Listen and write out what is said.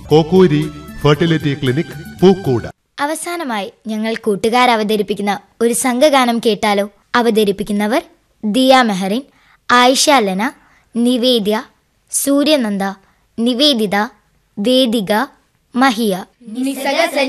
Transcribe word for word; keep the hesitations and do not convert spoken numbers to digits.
Kokkoori fertility clinic, പൂക്കൂട. അവസാനമായി ഞങ്ങൾ കൂട്ടുകാർ അവതരിപ്പിക്കുന്ന ഒരു സംഘഗാനം കേട്ടാലോ? അവതരിപ്പിക്കുന്നവർ ദിയ മെഹറിൻ, ആയിഷ ലെന, നിവേദ്യ, സൂര്യനന്ദ, നിവേദിത, വേദിക, മഹിയ.